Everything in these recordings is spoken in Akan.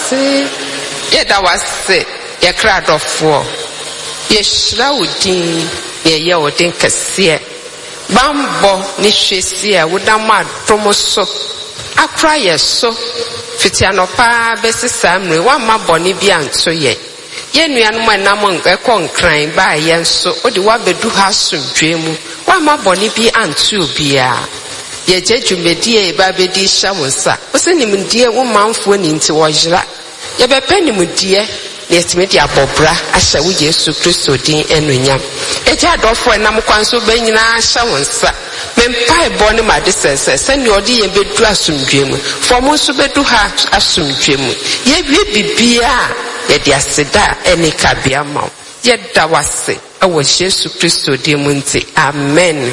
wase yeda wase ye kradofo ye shira udin ye odin kese bambo ni hwesi a wodama adomoso akra yeso fitianopa besisa mre wa maboni bi anto ye nuanom enam ekonkran ba yenso odi wa bedu ha somdwemu wa maboni bi anto obia ye jejumedie ba bedi shawonsa osenim die wo manfo ni nti wo yira ye bepenimdie ne etimedi abobra ahya wo Yesu Kristo din enunyam eja adofo enam kwanso banyina shawonsa mempai bone madesese sene odi ye bedu asomdwemu fomo so bedu ha asomdwemu ye wie bibia ye dia seda eni kabia ma ye da wase awo Yesu Kristo din munti amen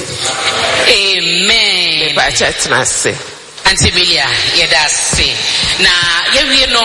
amen ba chatnase Antibilia ye da se na ye wie no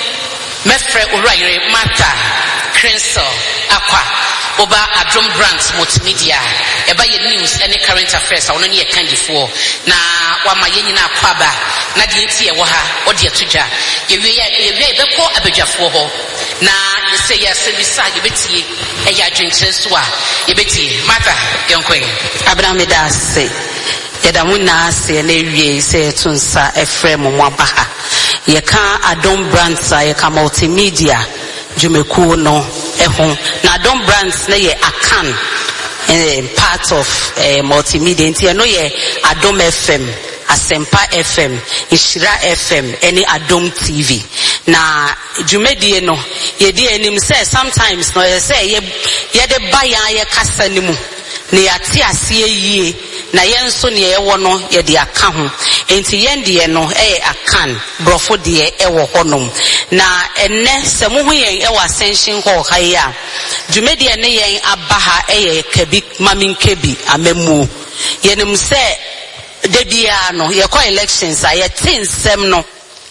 mefre urayire mata Crenso akwa oba Adom Brands multimedia eba ye news any current affairs ono ne ye kandifo na wama ye nyina akwaba na de nti ye wo ha ode atoja ye wie beko abadwafo ho na ye say ye sebisa ye betie e ya dwenkyere so a ye betie mata yenkwen Abraham dase yeda muna se na wie se tunsa efrem mwabaha ye ka Adom Brands ye ka multimedia jumeku no ehun na Adom Brands na ye akan part of multimedia nti no ye Adom FM Asempa FM Ishira FM any Adom TV na jumedie no ye di enim say sometimes no ye say ye de baya ye kasa ni mu ne yate ase yie na yenso ne ye wo no ye de aka ho enti yende no akan brofo de e wo honom na enne se mo ho yen e wa ascension hall haya jumedie ne yen abaha kabi mamin kebi amemu yenim se debia no ye ko elections a ye tinsem no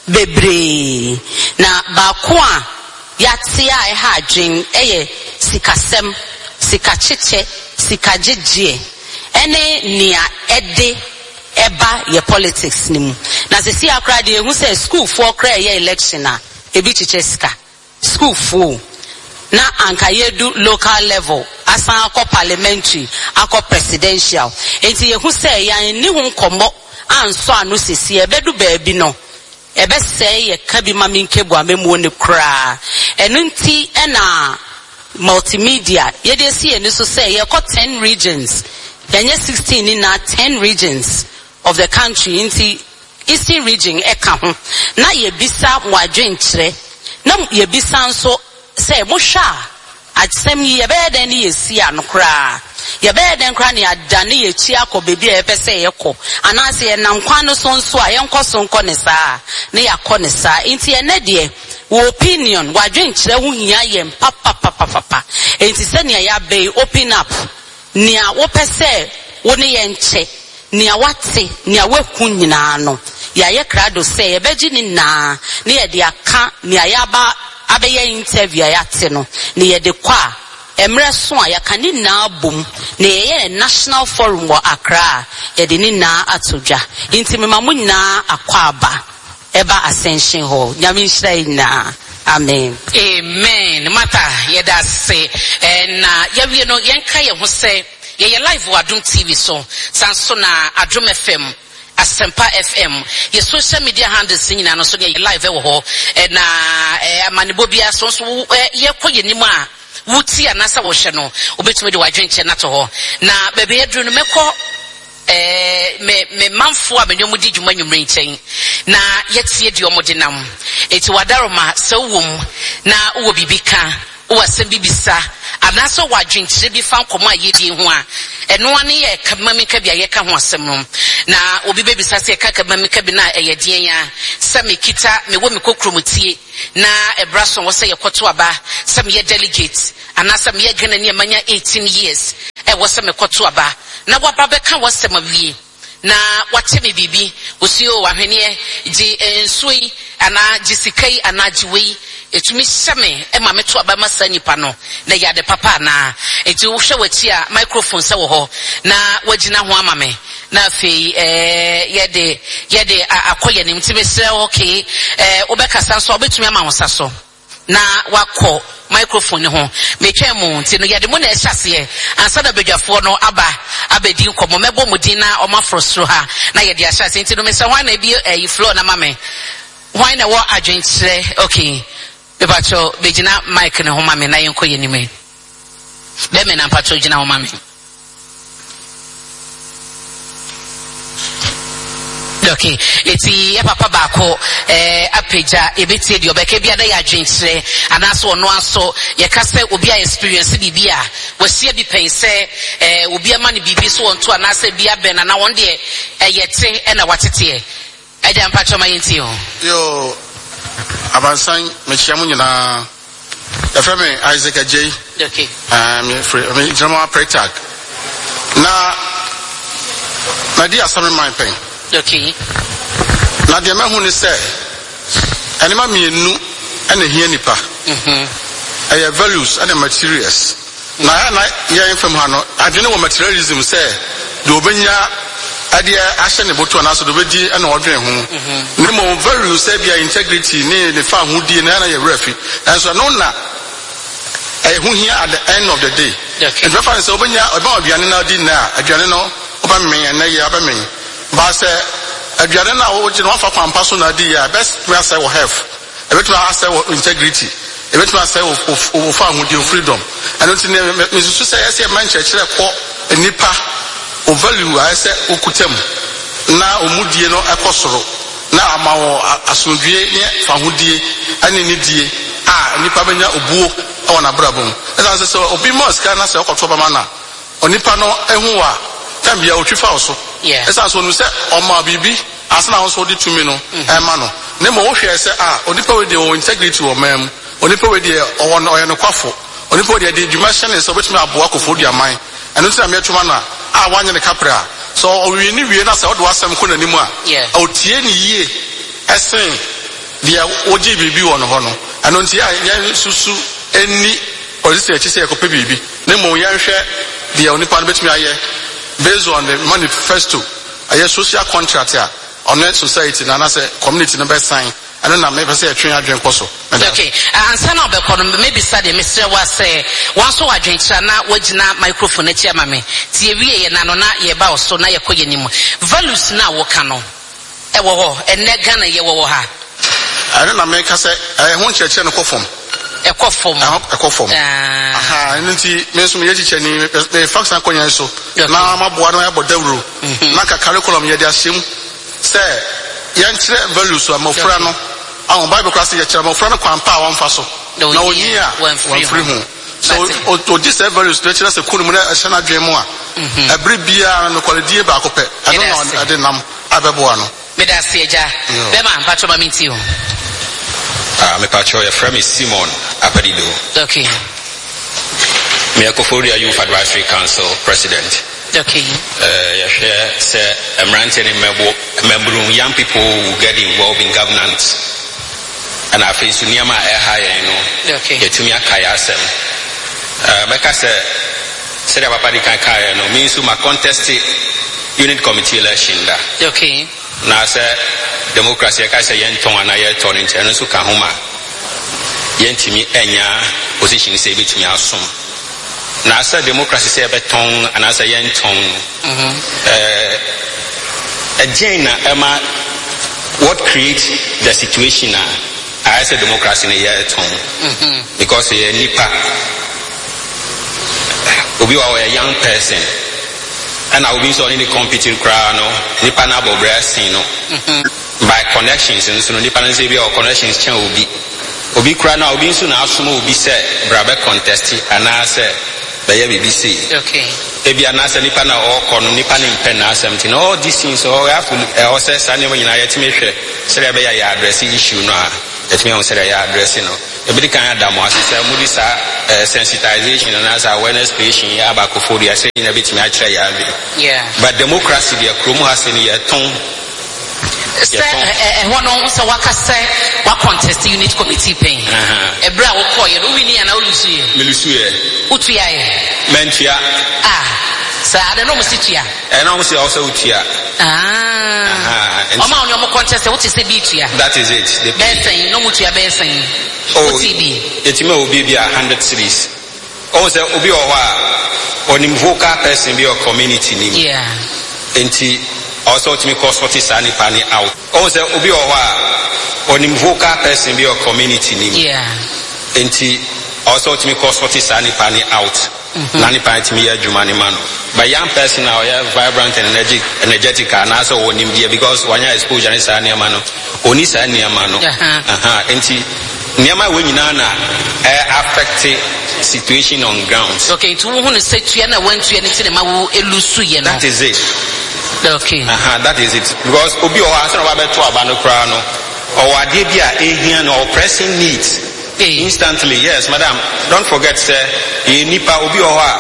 bebre na ba ko a yate a ha adwen sikasem sikacheche sikajejie ene nia ede eba ye politics nimu na sisi akra de ehu say school for kra ye election a ebi chiche sika school for na anka yedu local level asan akọ parliamentary akọ presidential enti yehu say ya ni hu nkomo anso anu sisi ebedu baabi no ebe say ye kabi maminkebu amemu ne kra enu nti ena multimedia ye dey see eni so say ye got 10 regions yenye 16 in 10 regions of the country inti eastern region eka ho na ye bisa mo adwenkyere na ye bisa nso say mo hwa atsem ye be den ye si anokra ye be den kra ne adane ye chi akobebi e pese ye ko anase ye nam kwan so nso a ye nkoso nko ne saa ne yakọ ne saa inti ene de wo opinion wadwenkyere ho hia ye papa enti se ne ya be open up nia wo pese wo ne ye nche nia wate nia waku nyina no ya ye krado se ye beji ni na ne ye de aka nia ya ba abeye interview ya te no ne ye de kwa emre so a ya kani na bom ne ye national forum wo Accra ye de ni na atodwa inti mema mu nyina akwa aba eba ascension hall nyame nhyira na amen amen mata ye da se na ye wie no yenka ye ho se ye live wo Adom TV so sanso na Adom FM Asempa FM ye social media handles nyina no so ye live wo ho na amanebo bia so ye koye nimu a wuti anasa wo hye no obetumi de wadwenche na to ho na bebe edru no mekọ me manfo a menyo mudi dwuma nwumre nchen na yetie de omode nam eti wadaroma se wom na wo bibika wo asem bibisa anaso wadwenche bi fa nkomo ayedi ho a eno ane ye kamamika bia ye ka ho asem no na obi bebisa se ka kamamika bi na eyedien ya se mekita me wo mekokromutie na ebraso wo se ye kwoto aba se me delegate anasa me gana ne manya 18 years wo se mekwoto aba na waba beka wo se mawie na wate me bibi osio wahwene ji ensui ana jisikai ana jiwei etumi hyame e ma meto aba masa nipa no na yade papa na eti wo hwe wachi a microphone se wo ho na wagina ho ama me na fe yede akoye nim ti besre okay obekasa so obetumi ama wonsa so na wakọ microphone ho metwa mu nti no yede mo na ehase ansa da bedwafo no abedi nkomo mebo mudin na omafrostro ha na yede ahase nti no me se hwan na bi floor na mame hwan na wo adwentre okay bebacho begina mic ne ho mame na yenkoye nime be me na patro gina ho mame. Okay, eti papa bako apeja ebeti di obeke bia da ya dwentre anaso ono aso ye kase obi a experience bibia wasie bi pense obi ama ne bibi so onto anase bia ben na won de yete na watete eja mpacho ma yenti o yo abansan me chiamu nyina the family Isaac Ajay. Okay, me General Pretag na dia summary my pain. Okay. Na de mahu ni say anima mienu ene hia nipa. Aya values and materials. Na ya infam ha no adwene wo materialism say de obenya ade ahye ne boto na so de bedi ene odwene ho. Ne mo values say bia integrity ne fa hudi na ya refi. And so no na hu hia at the end of the day. Okay. And refer say obenya oba aduane na di na aduane no oba men na ya ba men. But say aduane na wo je no fa kwampa so na di ya best we say we have ebetuma say integrity ebetuma say we fa hudi freedom and until me so say yes man church ko nipa o value I say okutem na omudie no ekosoro na amawo asondue ne fa hudi ani ni die nipa benya obuo e na brabom esa say obi mosque na say okoto ba na onipa no ehu a tambia otwifa oso esa so no say oma bibi asna also di to me no ema no ne mo wo hwe say onipa we dey integrity wo mam onipa we dey oyo no kwafo onipa we dey dwumashe ne so betumi aboa kofo di aman eno ti na me twoma na wanye ne kapra so owi ni wie na say odo asem ko na nimu otie ni yie esen dia oji bibi wo no ho no eno nti ya susu eni police echi say ekope bibi ne mo ya hwe dia onipa no betumi aye based on the manifesto a social contract on the society na say community number sign and na me say atwen adwen koso. Okay, ansa na obekọ no maybe study Mr. was say wan so adwen tra na wagina microphone echi ama me tie wie ye na no na ye ba so na ye koye nimu values na wo ka no e wo ho enne Ghana ye wo ha I don't make say ho cheche no kofom ekofom nti me so me yechiche ni the facts na konya so na maboa no ya bodawro na ka curriculum ye dia hyem say yentre values so amofra no awon Bible class ye kira amofra no kwampa won fa so na oni a wan free hu so to this values to kira se kunu mu na ehye na dwen mu a every bia no quality ba akopɛ I don't know adenam abeboa no me da se eja be ma mpacho ma minti o me pacho your friend is Simon Apadido. Okay. Me Akoforia Youth Advisory Council President. Okay. You share say member young people who get involved in governance. And I feel Sunyama higher, okay. Get to me a kayasem. Because said about Padi Kaya no means to my contest unit committee election. Okay. Now say democracy I say yenton and I turn into and so kahuma yentimi enya position say betumi asom na say democracy say beton and I say yenton again Emma what creates the situation I say democracy in yeton because ye nipa obi wa a young person and I will be so in the competitive crowd no nipa na bo blessing no by connections and so nipa na say be or connections chen obi crowd na obi so na asomo obi say brabe contest and I say be ye BBC okay ebi na say nipa na or kono nipa na pen na something all these things so we have to say sane we nyina yetime hwe say be ya address issue no a yetime on say ya address no ebi kan adamu asese mudi sa sensitization and as awareness creation ya abakofori say na betime a kire ya but democracy the kromo has any ton one so waka say what contest unit committee paying ebra wo call you win and all lusu ye utu ya mentia Sa ade no musitua. No musi also utia. Oma onyo mo contest what is the bitua? That is it. The Besan no mutua besan. Oh, etime obi bia 100 cities. Oh, say obi o wa onim vocal person be your community name. Yeah. Enti also to me cost 40 sani pani out. Oh, say obi o wa onim vocal person be your community name. Yeah. Enti also to me cost 40 sani pani out. Nani pani to me adwuma ne man. But young person now vibrant and energetic and also onim dia because when you exposure ni sani amano oni sani amano. Enti niama we nyina na affect situation on ground. Okay, to who say tu na wan tu anything ma wo elusu ye no. That is it. Okay. That is it. Because obi o ha say na ba beto aba no kra no. O wade bia ehia no pressing needs. Instantly, yes, madam. Don't forget say nipa obi o ha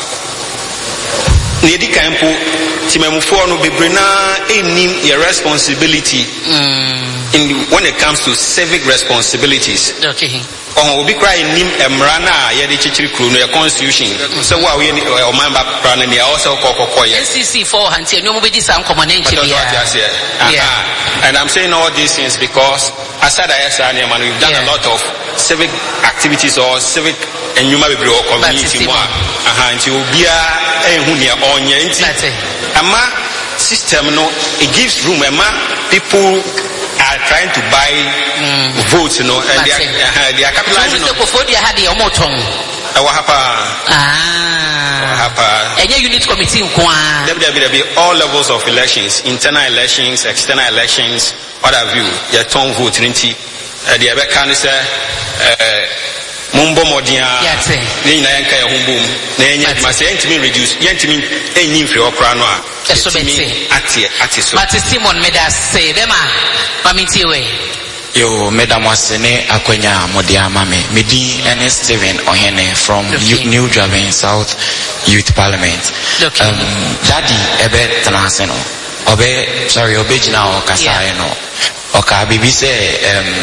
ne di kampo timamufo no bebrena enim your responsibility when it comes to civic responsibilities. Okay. Obi cry nim emra na ye de chichiri kru no your constitution. So wa we o man ba pra na me also kokokoye. NCC 4 anti no mo be di sam common And I'm saying all these things because aside man we've done a lot of civic activities or civic and you might be community more. Until bia hu ne onye nti. Ama system no it gives room people are trying to buy votes, you know, and they are capitalizing on it. And unit committee all levels of elections, internal elections, external elections, what have you, your tongue vote, the other can say Mumbo Modia, Nina Kaya Humbum, Nanya, must reduce, Yentimi, any for your crown. But Simon made us say, Dema, Mamitiwe. Yo, Madam Wasene Akwenya Modia Mame, Medi and Steven Ohene from New Draven South Youth Parliament. Daddy, Ebe Tanaseno, Obe Jina or Kasayeno, Oka Bibi say,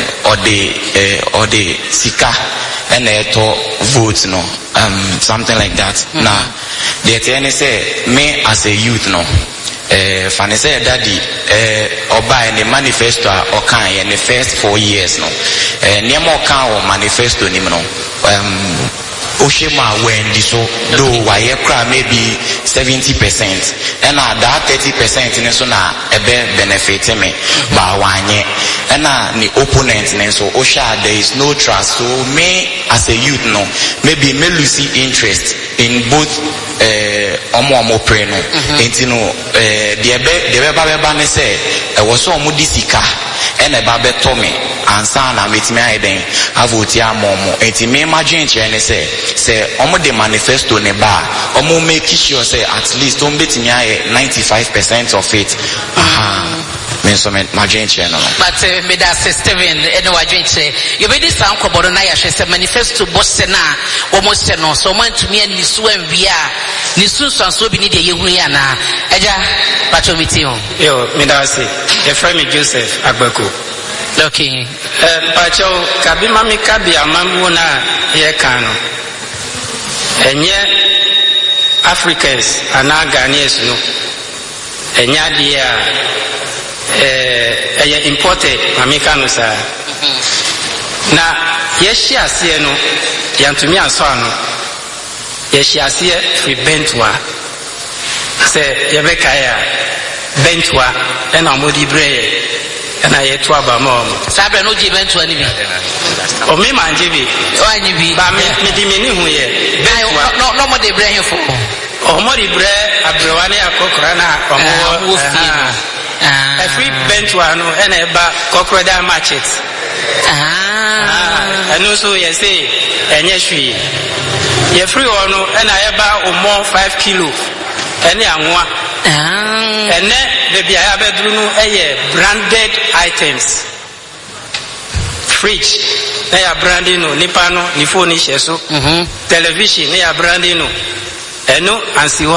Ode Sika. And to vote no something like that. Now the TN say me as a youth no Fanny say daddy or buy the manifesto or can in the first 4 years no near more can or manifesto ni no Oshima when this so do why maybe 70% and that 30% in so na benefit me but wanye and the opponent and so Osha there is no trust. So me as a youth no maybe me lose interest in both omo preno and you know the baba say was so mudisika and a babe Tommy and son and with me I then avotia momo and me imagine say omo the manifesto ne ba omo make sure say at least don't bet me 95% of it. But me da Steven eno adwenche you be this am kobodo na ya hwese manifesto bosse na almost no so man to me ni so anwia ni sunsanso bi ni de yehunu ya na eja pacho mitio yo me da say e frame Joseph Agbako. Okay. Pacho kabi mami kabi amamu na ye kan no enye Africans ana Ghanaians no enya dia imported mamika sa na yeshi ase no yantumi anso ano yeshi ase free bentwa se yebeka ya bentwa na modi bre na yetu abamo sabe no ji bentwa ni bi o me manje bi o anyi bi ba me di meni hu ye bentwa no mo de bre he fo o mo di bre abrewane akokora na omo every bench one and a crocodile matches. And also, yes, and yes, we free one and I about more 5 kilo and one. And then maybe I have a branded items. Fridge, they are branding no Nipano, Nifoni, so television, they are branding no. And no, and see